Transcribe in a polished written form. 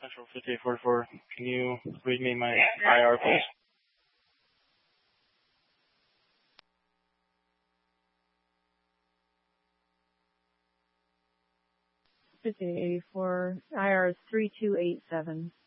Central 5844. Can you read me my IR, please? 5884, IR is 3287.